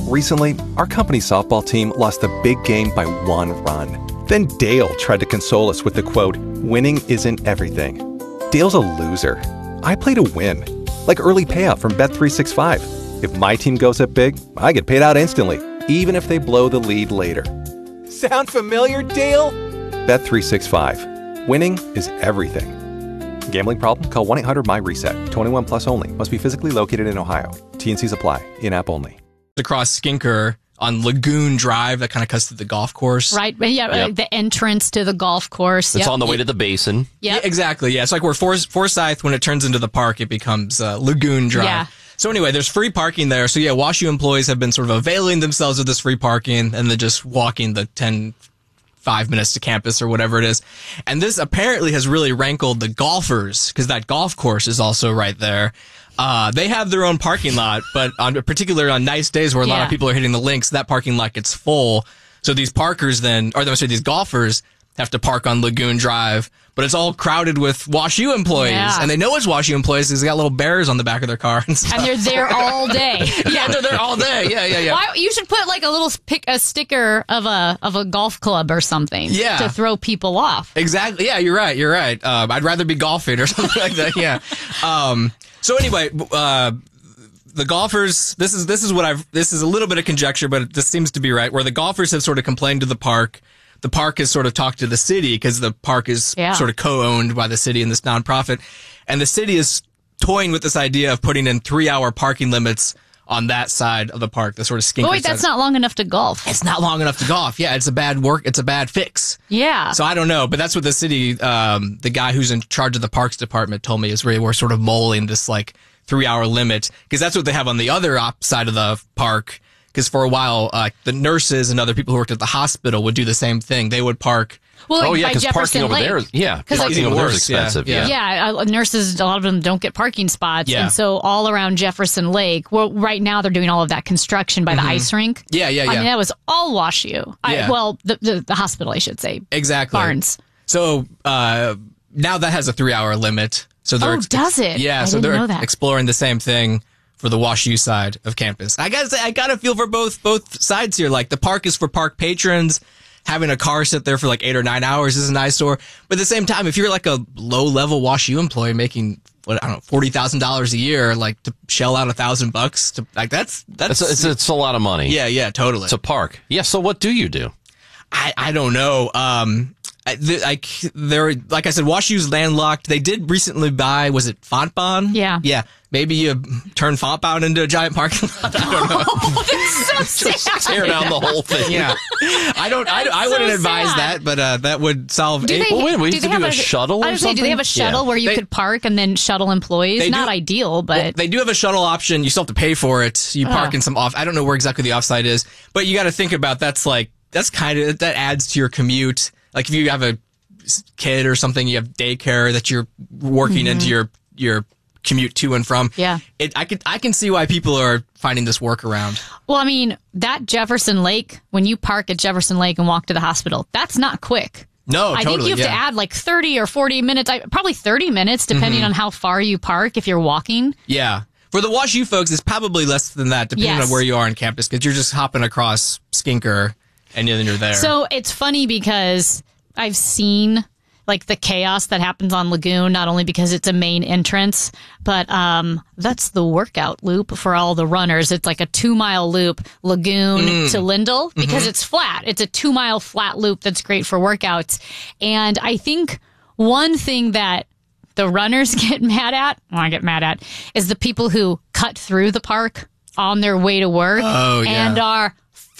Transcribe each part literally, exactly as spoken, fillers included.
Recently, our company softball team lost a big game by one run. Then Dale tried to console us with the quote, "Winning isn't everything." Dale's a loser. I play to win. Like early payout from Bet three sixty-five. If my team goes up big, I get paid out instantly, even if they blow the lead later. Sound familiar, Dale? Bet three sixty-five. Winning is everything. Gambling problem? Call one eight hundred M Y reset. twenty-one plus only. Must be physically located in Ohio. T and Cs apply. In-app only. Across Skinker on Lagoon Drive that kind of cuts through the golf course. Right. Yeah. Yep. Uh, the entrance to the golf course. It's Yep. on the way to the basin. Yep. Yeah, exactly. Yeah. It's like where Force, Forsyth, when it turns into the park, it becomes uh, Lagoon Drive. Yeah. So anyway, there's free parking there. So yeah, WashU employees have been sort of availing themselves of this free parking and then just walking the ten, five minutes to campus or whatever it is. And this apparently has really rankled the golfers because that golf course is also right there. Uh, they have their own parking lot, but on particularly on nice days where a lot Yeah. of people are hitting the links, that parking lot gets full. So these parkers then, or sorry, these golfers have to park on Lagoon Drive, but it's all crowded with WashU employees, Yeah. and they know it's WashU employees because they got little bears on the back of their car and stuff. And they're there all day. yeah, they're there all day. Yeah, yeah, yeah. Why, you should put like a little pick a sticker of a of a golf club or something. Yeah. To throw people off. Exactly. Yeah, you're right. You're right. Um, I'd rather be golfing or something like that. Yeah. Um, so anyway, uh, the golfers, this is, this is what I've, this is a little bit of conjecture, but this seems to be right, where the golfers have sort of complained to the park. The park has sort of talked to the city because the park is Yeah. sort of co-owned by the city and this nonprofit. And the city is toying with this idea of putting in three hour parking limits on that side of the park, the sort of skinker But wait, side. that's not long enough to golf. It's not long enough to golf. Yeah, it's a bad work. It's a bad fix. Yeah. So I don't know, but that's what the city, um, the guy who's in charge of the parks department told me is really we're sort of mulling this like three hour limit because that's what they have on the other op- side of the park. Because for a while, uh, the nurses and other people who worked at the hospital would do the same thing. They would park. well, Oh, like yeah, by because parking Jefferson over Lake. there, is- yeah, 'Cause, like, parking over there is worse, yeah, expensive. yeah. Yeah. Yeah, uh, nurses, a lot of them don't get parking spots. Yeah. And so all around Jefferson Lake, well, right now they're doing all of that construction by the ice rink. Yeah, yeah, I yeah. mean, that was all WashU. I, Yeah. well, the, the the hospital, I should say. Exactly. Barnes. So uh, now that has a three hour limit. So they're Oh, does it? Yeah, I so didn't they're know that. exploring the same thing for the WashU side of campus. I gotta say, I gotta feel for both both sides here. Like the park is for park patrons. Having a car sit there for like eight or nine hours is an eyesore. But at the same time, if you're like a low level WashU employee making what I don't know forty thousand dollars a year, like to shell out a thousand bucks to like that's that's It's, it's, it's a lot of money. yeah yeah totally. It's a park. Yeah, so what do you do? I, I don't know. Um, I, the, I, they're, like I said, WashU's landlocked. They did recently buy, was it Fontbonne? Yeah. Yeah. Maybe you turn Fontbonne into a giant parking lot. I don't know. Oh, so sad. Tear down the whole thing. Yeah. I don't, I, That's I wouldn't so advise sad. that, but, uh, that would solve Do a- they, Well, wait, we do used they to do have a shuttle or I was saying, do they have a something? shuttle Yeah. where you They- could park and then shuttle employees? They Not do- ideal, but Well, they do have a shuttle option. You still have to pay for it. You park Ugh. in some off. I don't know where exactly the offsite is, but you got to think about that's like that's kind of that adds to your commute. Like if you have a kid or something, you have daycare that you're working into your your commute to and from. Yeah. it. I could I can see why people are finding this workaround. well, I mean, that Jefferson Lake, when you park at Jefferson Lake and walk to the hospital, that's not quick. No, I totally. think you have yeah. to add like thirty or forty minutes, I- probably thirty minutes, depending on how far you park if you're walking. Yeah. For the WashU folks, it's probably less than that, depending Yes. on where you are on campus, because you're just hopping across Skinker and then you're there. So it's funny because I've seen like the chaos that happens on Lagoon, not only because it's a main entrance, but um, that's the workout loop for all the runners. It's like a two mile loop, Lagoon to Lindell, because it's flat. It's a two mile flat loop that's great for workouts. And I think one thing that the runners get mad at, well, I get mad at, is the people who cut through the park on their way to work Oh, yeah. and are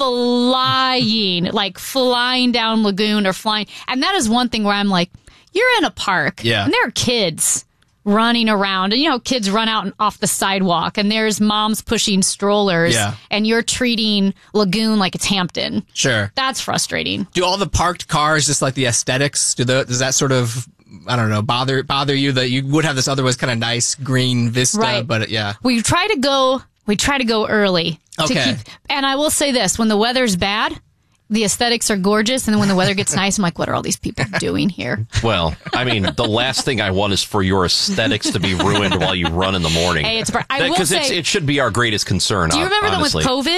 flying, like flying down Lagoon or flying. And that is one thing where I'm like, you're in a park Yeah. and there are kids running around, and you know, kids run out and off the sidewalk and there's moms pushing strollers Yeah. and you're treating Lagoon like it's Hampton. Sure. That's frustrating. Do all the parked cars just like the aesthetics? Do the, does that sort of, I don't know, bother bother you that you would have this otherwise kind of nice green vista? Right. But yeah. We try to go, we try to go early. To Okay. keep, and I will say this, when the weather's bad, the aesthetics are gorgeous. And then when the weather gets nice, I'm like, what are all these people doing here? Well, I mean, the last thing I want is for your aesthetics to be ruined while you run in the morning. Hey, it's, I will Because say, it should be our greatest concern. do you remember honestly. that with COVID?